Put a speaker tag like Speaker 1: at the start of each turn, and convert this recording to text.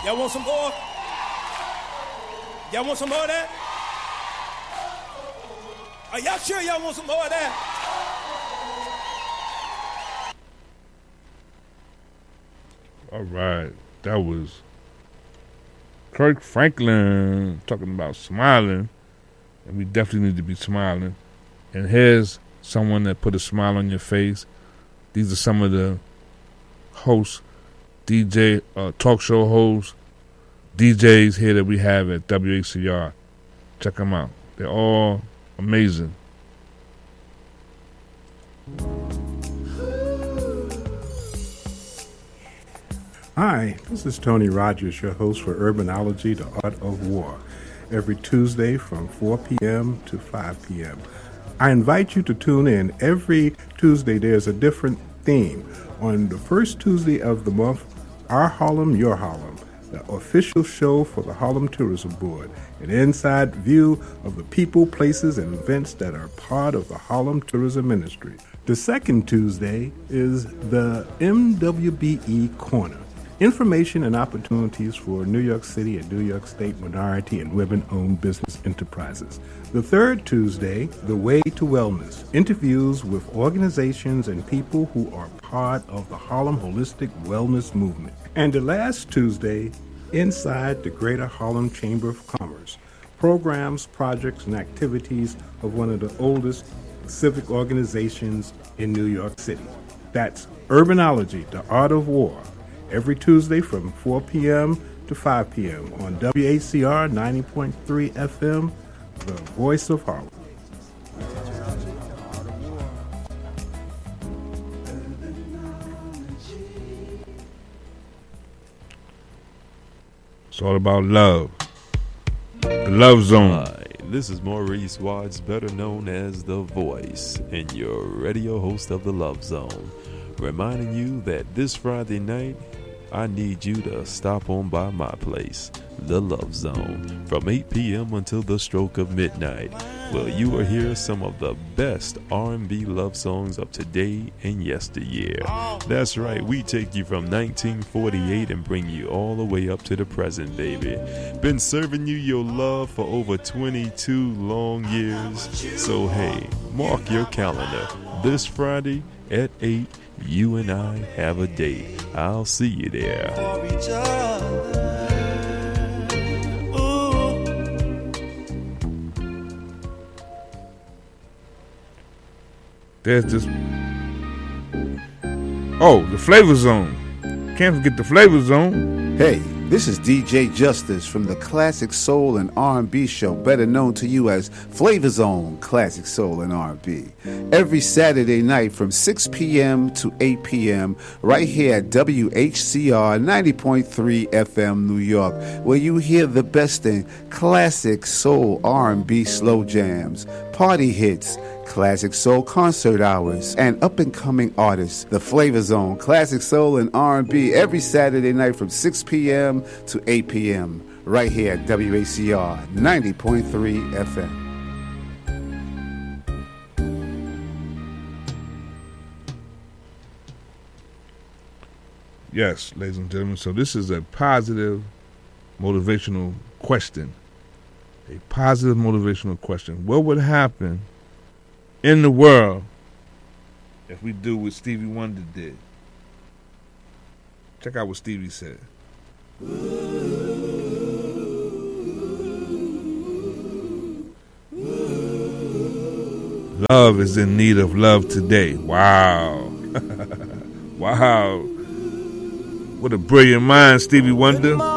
Speaker 1: Y'all want some more? Y'all want some more of that? Are y'all sure y'all want some more of that?
Speaker 2: All right. That was Kirk Franklin talking about smiling. And we definitely need to be smiling. And here's someone that put a smile on your face. These are some of the hosts, DJ, talk show hosts, DJs here that we have at WACR. Check them out. They're all amazing.
Speaker 3: Hi, this is Tony Rogers, your host for Urbanology, The Art of War, every Tuesday from 4 p.m. to 5 p.m. I invite you to tune in. Every Tuesday there's a different theme. On the first Tuesday of the month, Our Harlem, Your Harlem, the official show for the Harlem Tourism Board, an inside view of the people, places, and events that are part of the Harlem Tourism Ministry. The second Tuesday is the MWBE Corner. Information and opportunities for New York City and New York State minority and women-owned business enterprises. The third Tuesday, The Way to Wellness. Interviews with organizations and people who are part of the Harlem Holistic Wellness Movement. And the last Tuesday, Inside the Greater Harlem Chamber of Commerce. Programs, projects, and activities of one of the oldest civic organizations in New York City. That's Urbanology, The Art of War. Every Tuesday from 4 p.m. to 5 p.m. on WACR 90.3 FM, the voice of Harlem.
Speaker 2: It's all about love. The Love Zone.
Speaker 4: Hi, this is Maurice Watts, better known as The Voice, and your radio host of The Love Zone, reminding you that this Friday night, I need you to stop on by my place, The Love Zone, from 8 p.m. until the stroke of midnight, where you will hear some of the best R&B love songs of today and yesteryear. That's right, we take you from 1948 and bring you all the way up to the present, baby. Been serving you your love for over 22 long years, so hey, mark your calendar. This Friday at 8, you and I have a date. I'll see you there.
Speaker 2: There's this. Oh, the Flavor Zone. Can't forget the Flavor Zone.
Speaker 5: Hey, this is DJ Justice from the Classic Soul and R&B show, better known to you as Flavor Zone Classic Soul and R&B. Every Saturday night from 6 p.m. to 8 p.m. right here at WHCR 90.3 FM New York, where you hear the best in classic soul, R&B slow jams, party hits, classic soul concert hours, and up-and-coming artists. The Flavor Zone, Classic Soul and R&B, every Saturday night from 6 p.m. to 8 p.m. right here at WACR 90.3 FM.
Speaker 2: Yes, ladies and gentlemen, so this is a positive motivational question. A positive motivational question. What would happen in the world if we do what Stevie Wonder did? Check out what Stevie said. Love is in need of love today. Wow. Wow. What a brilliant mind, Stevie Wonder.